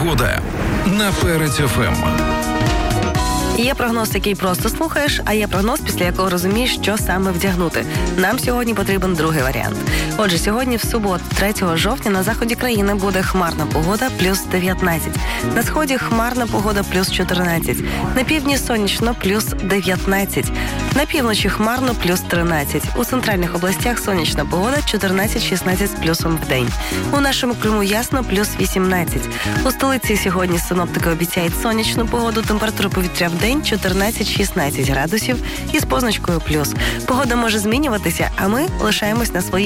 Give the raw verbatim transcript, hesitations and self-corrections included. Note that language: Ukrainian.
Погода на Перець еф ем. Є прогноз, який просто слухаєш, а є прогноз, після якого розумієш, що саме вдягнути. Нам сьогодні потрібен другий варіант. Отже, сьогодні в суботу, третього жовтня, на заході країни буде хмарна погода плюс дев'ятнадцять. На сході хмарна погода плюс чотирнадцять. На півдні сонячно плюс дев'ятнадцять. На півночі хмарно плюс тринадцять. У центральних областях сонячна погода чотирнадцять-шістнадцять з плюсом в день. У нашому Криму ясно плюс вісімнадцять. У столиці сьогодні синоптики обіцяють сонячну погоду, температура повітря в день чотирнадцять-шістнадцять градусів із позначкою плюс. Погода може змінюватися, а ми лишаємось на своїй